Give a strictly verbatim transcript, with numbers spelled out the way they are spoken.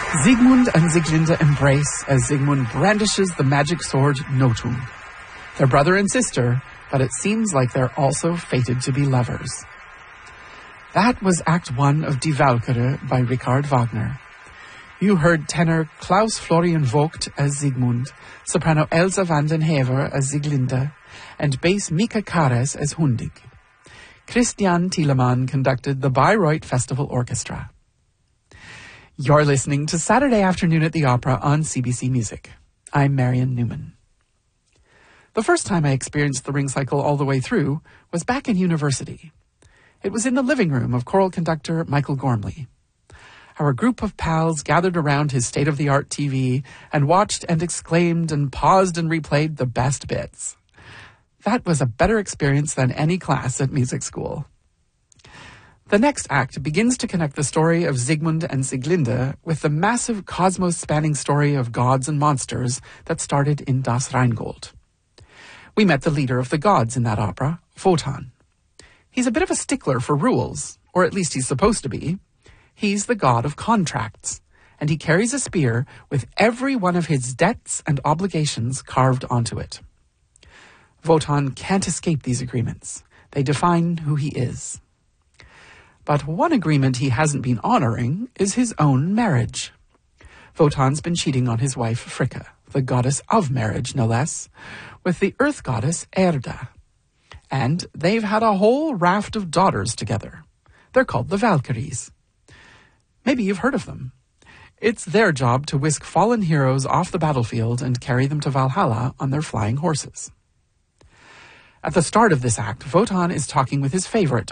Siegmund and Sieglinde embrace as Siegmund brandishes the magic sword Nothung. They're brother and sister, but it seems like they're also fated to be lovers. That was Act One of Die Walküre by Richard Wagner. You heard tenor Klaus Florian Vogt as Siegmund, soprano Elsa van den Hever as Sieglinde, and bass Mika Kares as Hundig. Christian Thielemann conducted the Bayreuth Festival Orchestra. You're listening to Saturday Afternoon at the Opera on C B C Music. I'm Marion Newman. The first time I experienced the Ring Cycle all the way through was back in university. It was in the living room of choral conductor Michael Gormley. Our group of pals gathered around his state-of-the-art T V and watched and exclaimed and paused and replayed the best bits. That was a better experience than any class at music school. The next act begins to connect the story of Siegmund and Sieglinde with the massive cosmos-spanning story of gods and monsters that started in Das Rheingold. We met the leader of the gods in that opera, Wotan. He's a bit of a stickler for rules, or at least he's supposed to be. He's the god of contracts, and he carries a spear with every one of his debts and obligations carved onto it. Wotan can't escape these agreements. They define who he is. But one agreement he hasn't been honoring is his own marriage. Wotan's been cheating on his wife Fricka, the goddess of marriage, no less, with the earth goddess Erda. And they've had a whole raft of daughters together. They're called the Valkyries. Maybe you've heard of them. It's their job to whisk fallen heroes off the battlefield and carry them to Valhalla on their flying horses. At the start of this act, Wotan is talking with his favorite